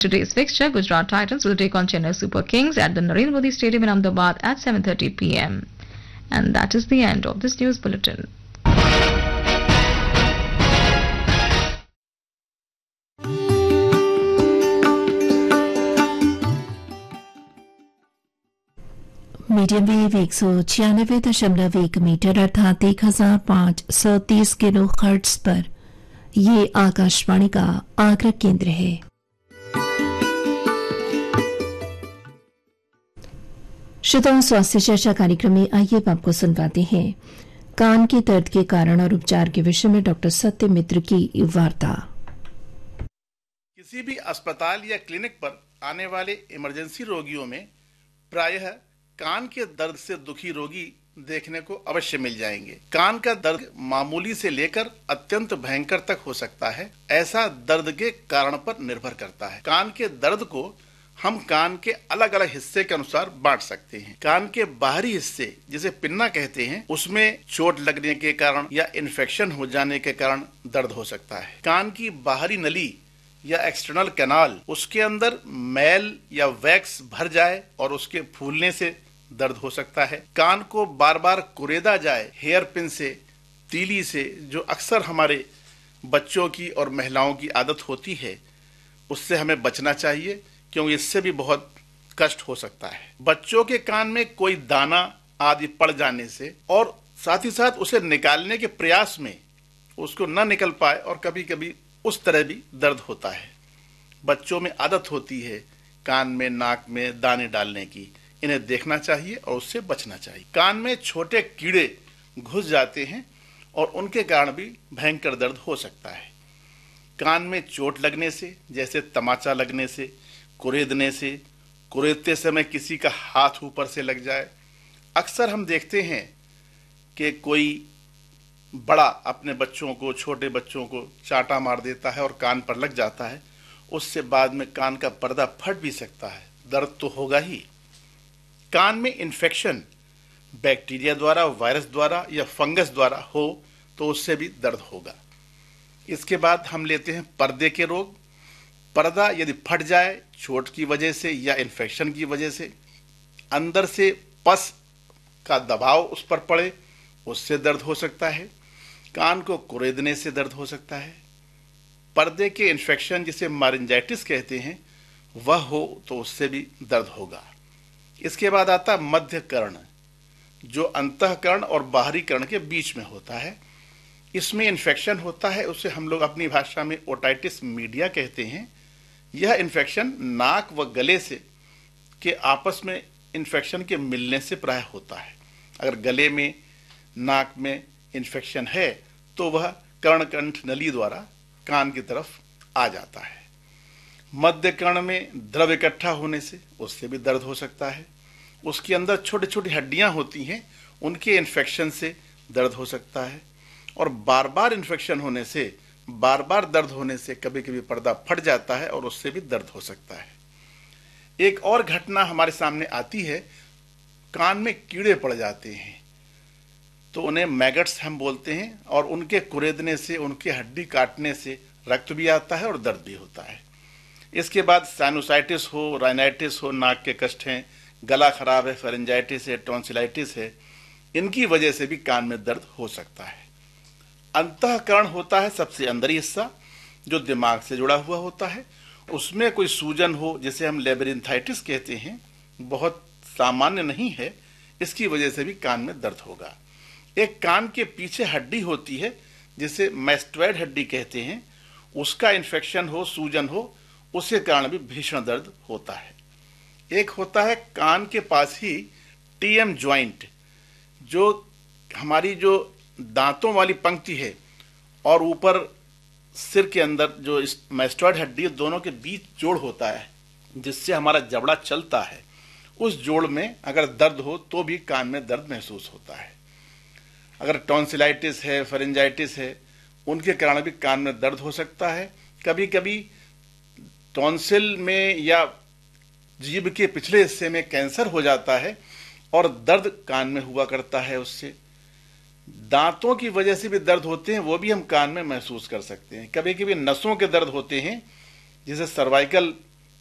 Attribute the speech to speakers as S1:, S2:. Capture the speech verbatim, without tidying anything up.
S1: Today's fixture, Gujarat Titans will take on Chennai Super Kings at the Narendra Modi Stadium in Ahmedabad at seven thirty p m And that is the end of this news bulletin.
S2: Medium wave एक सौ छियानवे दशमलव एक metre अर्थात एक हजार पाँच सौ तीस किलो हर्ट्ज पर ये आकाशवाणी का आगरा केंद्र है। श्रोताओं, स्वास्थ्य चर्चा कार्यक्रम में आइए अब आपको सुनवाते हैं कान के दर्द के कारण और उपचार के विषय में डॉक्टर सत्य मित्र की वार्ता।
S3: किसी भी अस्पताल या क्लिनिक पर आने वाले इमरजेंसी रोगियों में प्रायः कान के दर्द से दुखी रोगी देखने को अवश्य मिल जाएंगे। कान का दर्द मामूली से लेकर अत्यंत भयंकर तक हो सकता है। ऐसा दर्द के कारण पर निर्भर करता है। कान के दर्द को हम कान के अलग अलग हिस्से के अनुसार बांट सकते हैं। कान के बाहरी हिस्से जिसे पिन्ना कहते हैं, उसमें चोट लगने के कारण या इन्फेक्शन हो जाने के कारण दर्द हो सकता है। कान की बाहरी नली या एक्सटर्नल कैनाल, उसके अंदर मैल या वैक्स भर जाए और उसके फूलने से दर्द हो सकता है। कान को बार बार कुरेदा जाए हेयर पिन से, तीली से, जो अक्सर हमारे बच्चों की और महिलाओं की आदत होती है, उससे हमें बचना चाहिए क्योंकि इससे भी बहुत कष्ट हो सकता है। बच्चों के कान में कोई दाना आदि पड़ जाने से और साथ ही साथ उसे निकालने के प्रयास में उसको न निकल पाए और कभी कभी उस तरह भी दर्द होता है। बच्चों में आदत होती है कान में, नाक में दाने डालने की, इन्हें देखना चाहिए और उससे बचना चाहिए। कान में छोटे कीड़े घुस जाते हैं और उनके कारण भी भयंकर दर्द हो सकता है। कान में चोट लगने से, जैसे तमाचा लगने से, कुरेदने से, कुरेदते समय किसी का हाथ ऊपर से लग जाए। अक्सर हम देखते हैं कि कोई बड़ा अपने बच्चों को, छोटे बच्चों को चांटा मार देता है और कान पर लग जाता है। उससे बाद में कान का पर्दा फट भी सकता है, दर्द तो होगा ही। कान में इन्फेक्शन बैक्टीरिया द्वारा, वायरस द्वारा या फंगस द्वारा हो तो उससे भी दर्द होगा। इसके बाद हम लेते हैं पर्दे के रोग। पर्दा यदि फट जाए चोट की वजह से या इन्फेक्शन की वजह से, अंदर से पस का दबाव उस पर पड़े, उससे दर्द हो सकता है। कान को कुरेदने से दर्द हो सकता है। पर्दे के इन्फेक्शन जिसे मारिंजाइटिस कहते हैं, वह हो तो उससे भी दर्द होगा। इसके बाद आता मध्य कर्ण, जो अंतःकर्ण और बाहरी कर्ण के बीच में होता है। इसमें इन्फेक्शन होता है, उसे हम लोग अपनी भाषा में ओटाइटिस मीडिया कहते हैं। यह इन्फेक्शन नाक व गले से के आपस में इन्फेक्शन के मिलने से प्राय होता है। अगर गले में, नाक में इन्फेक्शन है तो वह कर्णकंठ नली द्वारा कान की तरफ आ जाता है। मध्य कर्ण में द्रव इकट्ठा होने से उससे भी दर्द हो सकता है। उसके अंदर छोटी छोटी हड्डियां होती हैं, उनके इन्फेक्शन से दर्द हो सकता है। और बार बार इन्फेक्शन होने से, बार बार दर्द होने से कभी कभी पर्दा फट जाता है और उससे भी दर्द हो सकता है। एक और घटना हमारे सामने आती है, कान में कीड़े पड़ जाते हैं तो उन्हें मैगट्स हम बोलते हैं, और उनके कुरेदने से, उनके हड्डी काटने से रक्त भी आता है और दर्द भी होता है। इसके बाद साइनोसाइटिस हो, राइनाइटिस हो, नाक के कष्ट हैं, गला खराब है, फेरेंजाइटिस है, टॉन्सिलाइटिस है, इनकी वजह से भी कान में दर्द हो सकता है। अंतःकरण होता है सबसे अंदरी हिस्सा जो दिमाग से जुड़ा हुआ होता है। उसमें कोई सूजन हो, जिसे हम लेबिरिंथाइटिस कहते हैं, बहुत सामान्य नहीं है, इसकी वजह से भी कान में दर्द होगा। एक कान के पीछे हड्डी होती है जिसे मैस्टोइड हड्डी कहते हैं, उसका इन्फेक्शन हो, सूजन हो, उसके कारण भी भीषण दर्द होता है। एक होता है कान के पास ही टीएम ज्वाइंट, जो हमारी जो दांतों वाली पंक्ति है और ऊपर सिर के अंदर जो इस मैस्टोइड हड्डी, दोनों के बीच जोड़ होता है जिससे हमारा जबड़ा चलता है। उस जोड़ में अगर दर्द हो तो भी कान में दर्द महसूस होता है। अगर टॉन्सिलाइटिस है, फेरेंजाइटिस है, उनके कारण भी कान में दर्द हो सकता है। कभी कभी टॉन्सिल में या जीभ के पिछले हिस्से में कैंसर हो जाता है और दर्द कान में हुआ करता है। उससे दांतों की वजह से भी दर्द होते हैं, वो भी हम कान में महसूस कर सकते हैं। कभी कभी नसों के दर्द होते हैं, जिसे सर्वाइकल